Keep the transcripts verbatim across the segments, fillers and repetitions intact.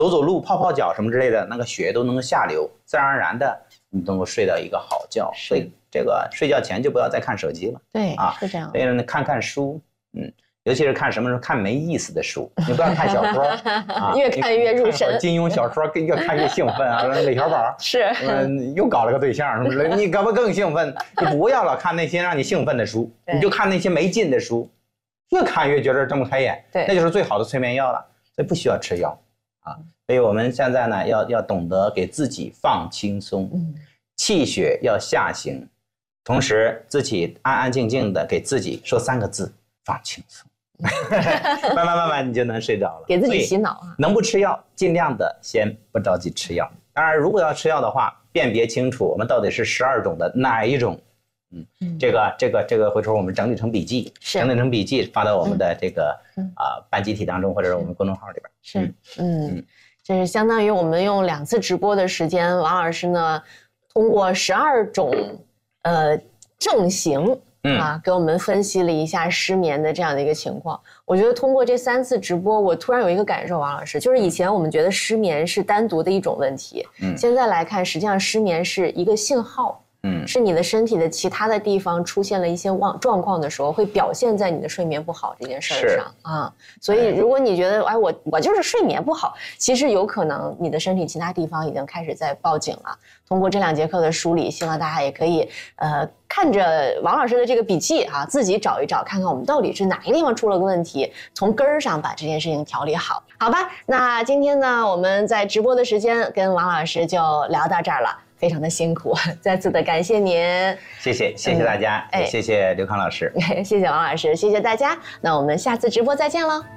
走走路、泡泡脚什么之类的，那个血都能够下流，自然而然的你能够睡到一个好觉。所以这个睡觉前就不要再看手机了。 对啊， 是这样。 所以呢，看看书，嗯。尤其是看什么时候看没意思的书，你不要看小说啊， 越看越入神。 金庸小说越看越兴奋啊，韦小宝是， 嗯，又搞了个对象什么之类的，你可不更兴奋？你不要老看那些让你兴奋的书，你就看那些没劲的书，越看越觉得睁不开眼， 对， 那就是最好的催眠药了。所以不需要吃药啊。所以我们现在呢，要要懂得给自己放轻松，嗯，气血要下行，同时自己安安静静的给自己说三个字：放轻松。慢慢慢慢你就能睡着了， 给自己洗脑啊！ 能不吃药，尽量的先不着急吃药。当然，如果要吃药的话，辨别清楚我们到底是十二种的哪一种。嗯，嗯这个这个这个，回头我们整理成笔记，整理成笔记发到我们的这个啊、嗯呃、班集体当中，或者是我们公众号里边。 是，嗯，嗯这是相当于我们用两次直播的时间，王老师呢通过十二种呃症型。嗯啊，给我们分析了一下失眠的这样的一个情况。我觉得通过这三次直播，我突然有一个感受，王老师，就是以前我们觉得失眠是单独的一种问题，嗯，现在来看，实际上失眠是一个信号，嗯，是你的身体的其他的地方出现了一些状况的时候，会表现在你的睡眠不好这件事上啊。所以，如果你觉得，哎，我我就是睡眠不好，其实有可能你的身体其他地方已经开始在报警了。通过这两节课的梳理，希望大家也可以呃看着王老师的这个笔记啊，自己找一找，看看我们到底是哪个地方出了个问题，从根儿上把这件事情调理好，好吧？那今天呢，我们在直播的时间跟王老师就聊到这儿了，非常的辛苦，再次的感谢您， 谢谢谢谢大家，嗯、谢谢刘康老师， 谢谢王老师，谢谢大家，那我们下次直播再见喽。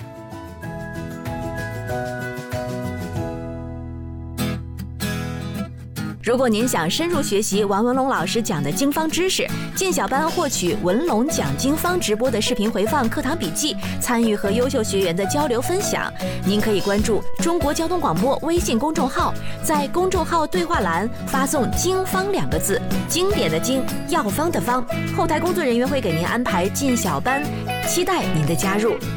如果您想深入学习王文龙老师讲的经方知识，进小班获取文龙讲经方直播的视频回放、课堂笔记，参与和优秀学员的交流分享，您可以关注中国交通广播微信公众号，在公众号对话栏发送经方两个字，经典的经，药方的方，后台工作人员会给您安排进小班，期待您的加入。